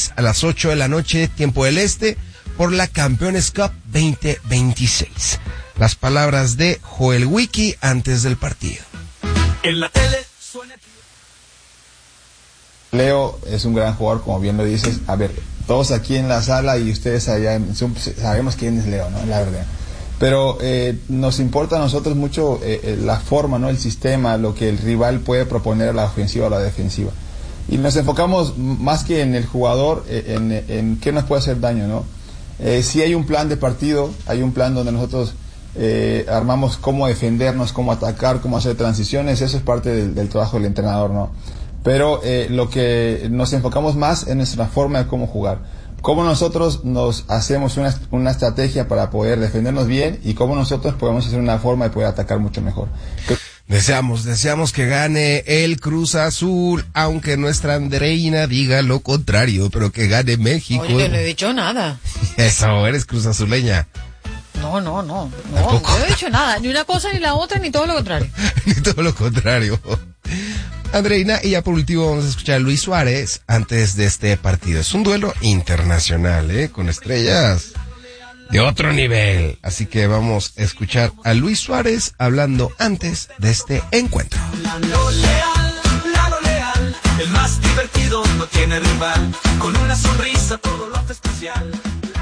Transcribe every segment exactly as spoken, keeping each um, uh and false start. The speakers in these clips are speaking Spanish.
veintiséis a las ocho de la noche, tiempo del este, por la Campeones Cup veinte veintiséis. Las palabras de Joel Wiki antes del partido. En la tele suena... Leo es un gran jugador, como bien lo dices. A ver, todos aquí en la sala y ustedes allá en Zoom sabemos quién es Leo, ¿no? La verdad. Pero eh, nos importa a nosotros mucho eh, la forma, ¿no? El sistema, lo que el rival puede proponer a la ofensiva o a la defensiva. Y nos enfocamos más que en el jugador, eh, en, en qué nos puede hacer daño, ¿no? Eh, sí hay un plan de partido, hay un plan donde nosotros eh, armamos cómo defendernos, cómo atacar, cómo hacer transiciones. Eso es parte del, del trabajo del entrenador, ¿no? Pero eh, lo que nos enfocamos más es nuestra forma de cómo jugar. Cómo nosotros nos hacemos una, una estrategia para poder defendernos bien y cómo nosotros podemos hacer una forma de poder atacar mucho mejor. Deseamos, deseamos que gane el Cruz Azul, aunque nuestra Andreina diga lo contrario, pero que gane México. Oye, no he dicho nada. Eso, eres Cruz Azuleña. No, no, no, no, no he dicho nada, ni una cosa ni la otra, ni todo lo contrario. Ni todo lo contrario. Andreina, y ya por último vamos a escuchar a Luis Suárez antes de este partido. Es un duelo internacional, ¿eh? Con estrellas de otro nivel. Así que vamos a escuchar a Luis Suárez hablando antes de este encuentro. Lalo Leal, Lalo Leal, el más divertido, no tiene rival, con una sonrisa todo lo hace especial.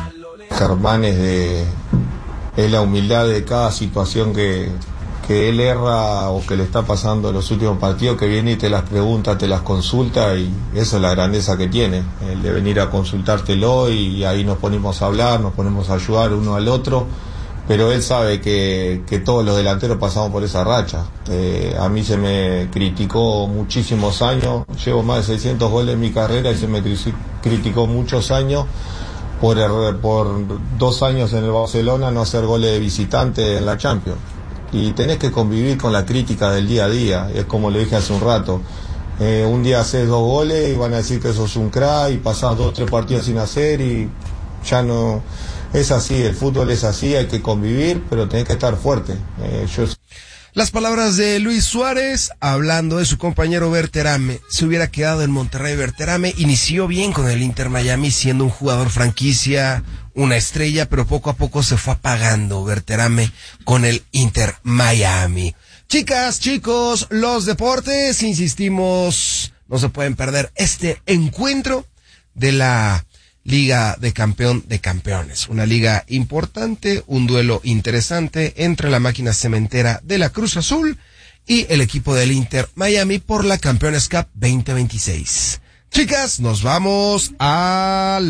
Germán es de es la humildad de cada situación que, que él erra o que le está pasando en los últimos partidos, que viene y te las pregunta, te las consulta, y esa es la grandeza que tiene, el de venir a consultártelo, y ahí nos ponemos a hablar, nos ponemos a ayudar uno al otro, pero él sabe que, que todos los delanteros pasamos por esa racha. Eh, a mí se me criticó muchísimos años, llevo más de seiscientos goles en mi carrera y se me criticó muchos años por, el, por dos años en el Barcelona no hacer goles de visitante en la Champions. Y tenés que convivir con la crítica del día a día, es como le dije hace un rato. Eh, un día haces dos goles y van a decir que sos un crack, y pasás dos o tres partidos sin hacer y ya no... Es así, el fútbol es así, hay que convivir, pero tenés que estar fuerte. Eh, yo... Las palabras de Luis Suárez, hablando de su compañero Berterame. Se hubiera quedado en Monterrey Berterame, inició bien con el Inter Miami, siendo un jugador franquicia, una estrella, pero poco a poco se fue apagando Berterame con el Inter Miami. Chicas, chicos, los deportes, insistimos, no se pueden perder este encuentro de la Liga de Campeón de Campeones, una liga importante, un duelo interesante entre la máquina cementera de la Cruz Azul y el equipo del Inter Miami por la Campeones Cup veinte veintiséis. Chicas, nos vamos a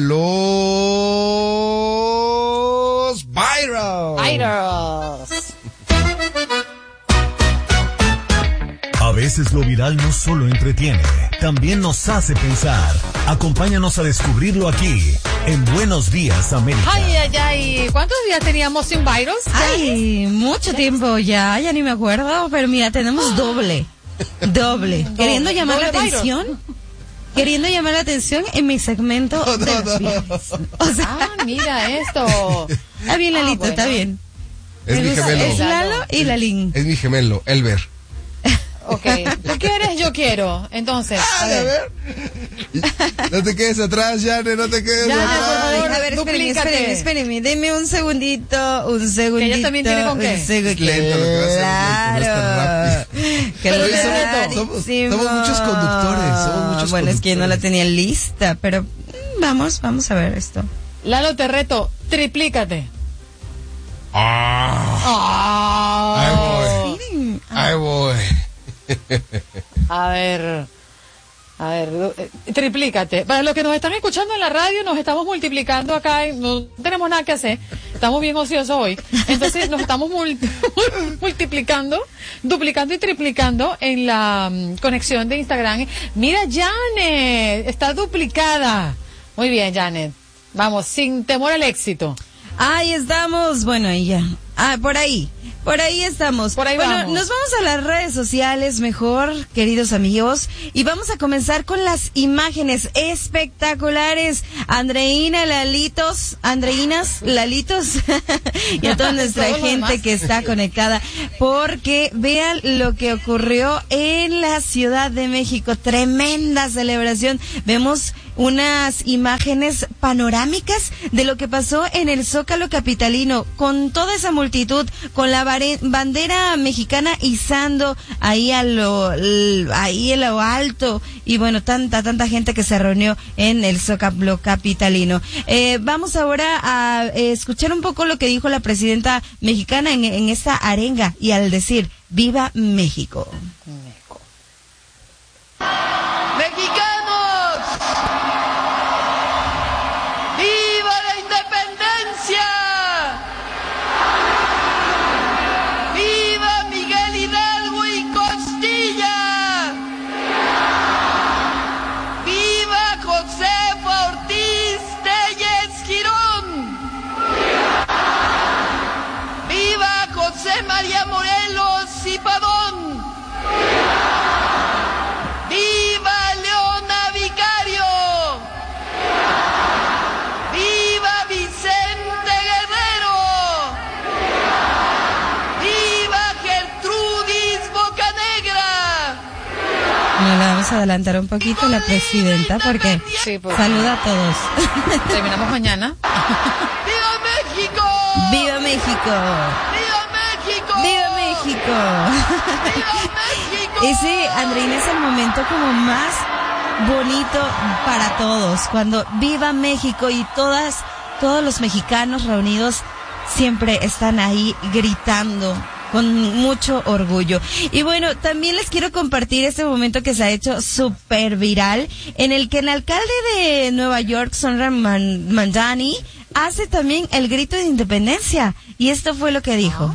los Virals. Virals. A veces lo viral no solo entretiene, también nos hace pensar. Acompáñanos a descubrirlo aquí, en Buenos Días, América. Ay, ay, ay. ¿Cuántos días teníamos sin Virals? Ay, mucho tiempo ya, ya ni me acuerdo, pero mira, tenemos doble. Doble. Queriendo llamar la atención. Queriendo llamar la atención en mi segmento No, no, de los no. viernes. O sea, Ah, mira esto. está bien, Ah, Lalito, bueno. está bien. Es Me mi gusta- gemelo. Es Lalo y Lalín. Es mi gemelo, Elber. Ok. ¿Tú quieres? Yo quiero. Entonces, a A ver. ver. No te quedes atrás, Yane, no te quedes Yane, atrás. por favor. A ver, espérenme, duplícate. espérenme, espérenme. Deme un segundito, un segundito. ella también tiene con qué. un segu- Es lento lo que va a hacer, lento, no es tan Claro. Pero Oye, somos- Clarísimo. somos- somos muchos conductores, somos muchos Bueno, es que no la conductores. tenía lista, pero mm, vamos, vamos a ver esto. Lalo, te reto. Triplícate. Ah, Ah. ahí voy, Miren, ahí voy. A ver, a ver, eh, triplícate. Para los que nos están escuchando en la radio, nos estamos multiplicando acá, y no tenemos nada que hacer, estamos bien ociosos hoy. Entonces nos estamos mul- multiplicando, duplicando y triplicando en la mm, conexión de Instagram. Mira, Janet, está duplicada. Muy bien, Janet. Vamos, sin temor al éxito. ahí estamos, bueno, ahí ya. Ah, por ahí. Por ahí estamos. Por ahí bueno, vamos. nos vamos a las redes sociales mejor, queridos amigos, y vamos a comenzar con las imágenes espectaculares. Andreina, Lalitos, Andreinas, Lalitos, y a toda nuestra Todo lo gente demás. que está conectada, porque vean lo que ocurrió en la Ciudad de México. Tremenda celebración. Vemos unas imágenes panorámicas de lo que pasó en el Zócalo capitalino, con toda esa multitud, con la bare- bandera mexicana izando ahí a lo, l- ahí en lo alto, y bueno, tanta, tanta gente que se reunió en el Zócalo capitalino. Eh, vamos ahora a eh, escuchar un poco lo que dijo la presidenta mexicana en, en esta arenga, y al decir, ¡Viva México! ¡Mexicanos! ¡Viva la independencia! ¡Viva Miguel Hidalgo y Costilla! ¡Viva Josefa Ortiz Tellez Girón! ¡Viva José María Morelos y Padón! ¡Viva Leona Vicario! ¡Viva Vicente Guerrero! ¡Viva Gertrudis Bocanegra! Bueno, la vamos a adelantar un poquito la presidenta, porque Sí, pues. saluda a todos. Terminamos mañana. ¡Viva México! ¡Viva México! ¡Viva México! ¡Viva México! ¡Viva México! Ese, Andreina, es el momento como más bonito para todos, cuando viva México, y todas, todos los mexicanos reunidos siempre están ahí gritando con mucho orgullo. Y bueno, también les quiero compartir este momento que se ha hecho súper viral, en el que el alcalde de Nueva York, Sonra Man- Mandani, hace también el grito de independencia, y esto fue lo que dijo.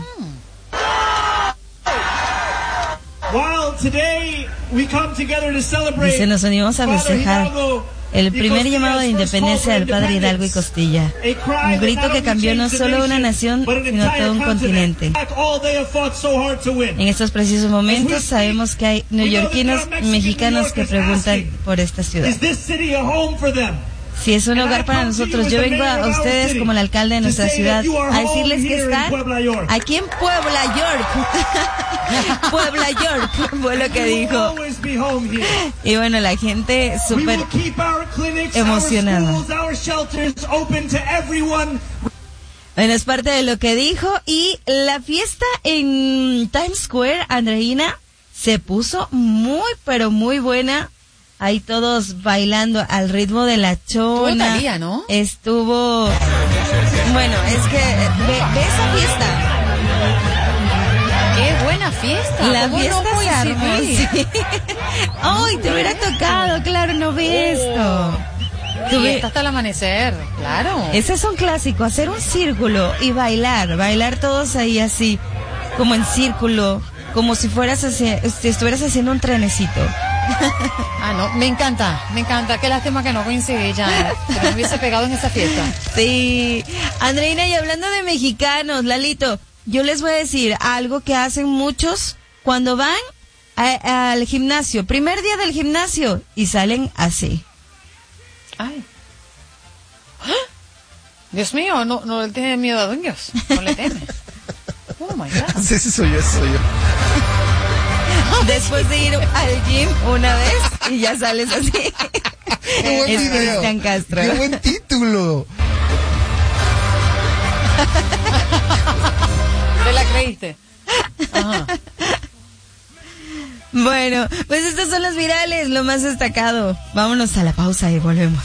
While today we come together to celebrate Dice, nos unimos a Father festejar Hidalgo el y primer Costilla's llamado de first independencia call del for padre Hidalgo y independence. Costilla. A cry Un that grito not que only cambió no changed the solo una nation, nación, but an sino todo un entire continente. continent. All they have fought so hard to win. En estos precisos momentos sabemos que hay neoyorquinos, mexicanos que preguntan por esta ciudad. Is this city a home for them? Si es un hogar para nosotros, yo vengo a ustedes como el alcalde de nuestra ciudad a decirles que están aquí en Puebla, York. Puebla, York, fue lo que dijo. Always be home here. Y bueno, la gente We súper will keep our clinics, emocionada. our schools, our shelters open to everyone. Bueno, es parte de lo que dijo. Y la fiesta en Times Square, Andreina, se puso muy, pero muy buena. Ahí todos bailando al ritmo de la chona. Estuvo Thalía, ¿no? Estuvo... Bueno, es que ve, ve esa fiesta. ¡Qué buena fiesta! La ¿Cómo fiesta no se armó. coincidí? Sí. ¡Ay, te hubiera tocado! Claro, no ve esto. Y Tuve- esta hasta el amanecer, claro. Ese es un clásico, hacer un círculo y bailar, bailar todos ahí así, como en círculo, como si fueras haci- si estuvieras haciendo un trenecito. Ah, no, me encanta, me encanta. Qué lástima que no coincidí ya. Que no me hubiese pegado en esa fiesta. Sí, Andreina, y hablando de mexicanos, Lalito, yo les voy a decir algo que hacen muchos cuando van a- al gimnasio, primer día del gimnasio, y salen así. Ay. ¡Ah! Dios mío, no, no le tiene miedo a Dios. No le teme. Oh my God. Sí, ese soy yo, ese soy yo. Después de ir al gym una vez y ya sales así. Qué buen Es video. Cristian Castro. Qué buen título. ¿Te la creíste? Ajá. Bueno, pues estos son los virales, lo más destacado. Vámonos a la pausa y volvemos.